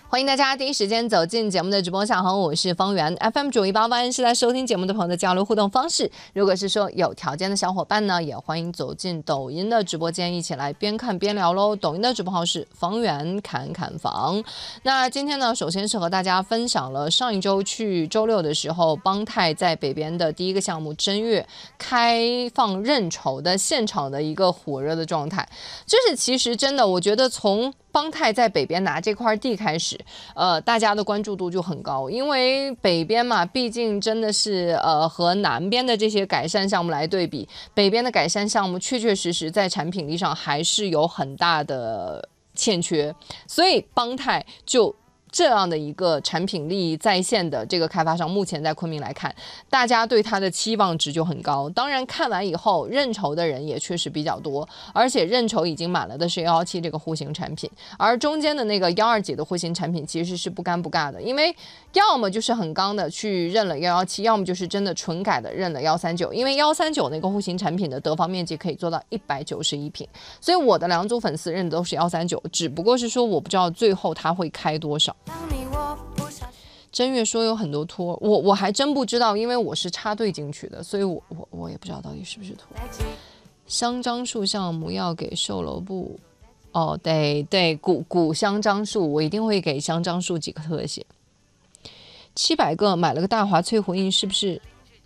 欢迎大家第一时间走进节目的直播场，好，我是方圆 FM 9188是在收听节目的朋友的交流互动方式。如果是说有条件的小伙伴呢，也欢迎走进抖音的直播间，一起来边看边聊喽。抖音的直播号是方圆侃侃房。那今天呢，首先是和大家分享了上一周去周六的时候，邦泰在北边的第一个项目真月开放认筹的现场的一个火热的状态。就是其实真的，我觉得从邦泰在北边拿这块地开始，大家的关注度就很高，因为北边嘛，毕竟真的是和南边的这些改善项目来对比，北边的改善项目确确实实在产品力上还是有很大的欠缺，所以邦泰就这样的一个产品力在线的这个开发商，目前在昆明来看，大家对它的期望值就很高。当然看完以后认筹的人也确实比较多，而且认筹已经满了的是117这个户型产品，而中间的那个12几的户型产品其实是不尴不尬的，因为要么就是很刚的去认了117，要么就是真的纯改的认了139，因为139那个户型产品的得房面积可以做到191平，所以我的2组粉丝认的都是139，只不过是说我不知道最后他会开多少。真月说有很多托，我还真不知道，因为我是插队进去的，所以我也不知道到底是不是托。香樟树项目要给售楼部，哦，对，古香樟树，我一定会给香樟树几个特写。700个买了个大华翠湖印，是不是？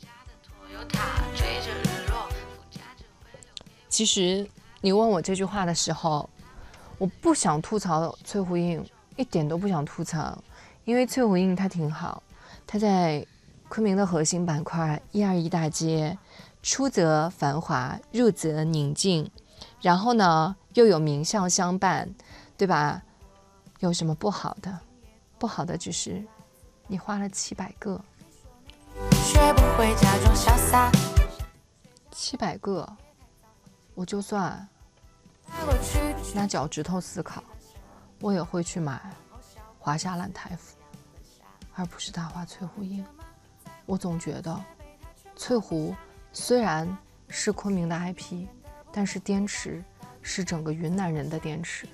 其实你问我这句话的时候，我不想吐槽翠湖印，一点都不想吐槽，因为翠湖印它挺好，它在昆明的核心板块121大街，出则繁华，入则宁静，然后呢又有名校相伴，对吧？有什么不好的？不好的只是你花了700个，学不会假装潇洒，700个，我就算拿脚趾头思考，我也会去买华夏兰台府，而不是大华翠湖印。我总觉得翠湖虽然是昆明的 IP， 但是滇池是整个云南人的滇池，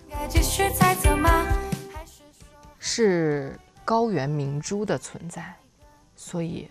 是高原明珠的存在，所以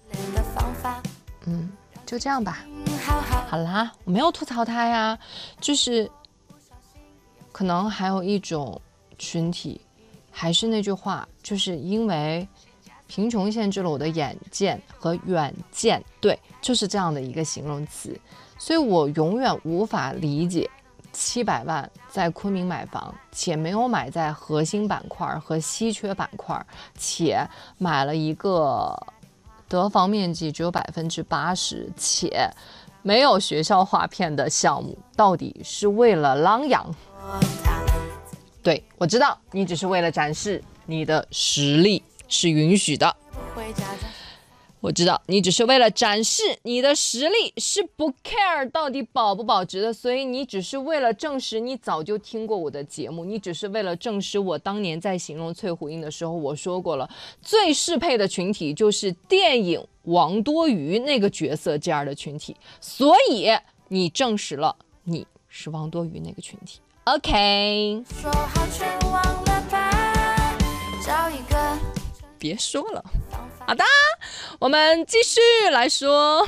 就这样吧。好啦，我没有吐槽他呀，就是可能还有一种群体，还是那句话，就是因为贫穷限制了我的眼见和远见，对，就是这样的一个形容词，所以我永远无法理解700万在昆明买房，且没有买在核心板块和稀缺板块，且买了一个得房面积只有80%，且没有学校划片的项目，到底是为了啷洋？对，我知道你只是为了展示你的实力是允许的，我知道你只是为了展示你的实力是不 care 到底保不保值的，所以你只是为了证实你早就听过我的节目，你只是为了证实我当年在形容翠湖印的时候我说过了，最适配的群体就是电影王多鱼那个角色这样的群体，所以你证实了你是王多鱼那个群体。 OK， 说好全忘了吧，找一个别说了。好的，我们继续来说。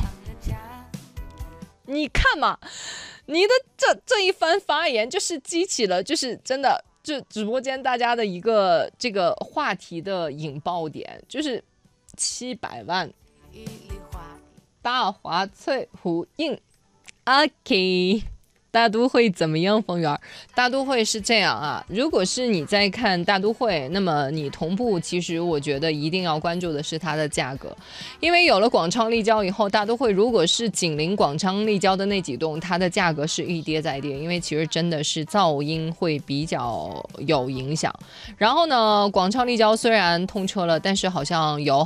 你看嘛，你的这一番发言就是激起了，就是真的，就直播间大家的一个这个话题的引爆点，就是700万大华翠湖印 ，OK。大都会怎么样，风源？大都会是这样啊，如果是你在看大都会，那么你同步其实我觉得一定要关注的是它的价格，因为有了广昌立交以后，大都会如果是紧邻广昌立交的那几栋，它的价格是一跌再跌，因为其实真的是噪音会比较有影响。然后呢，广昌立交虽然通车了，但是好像有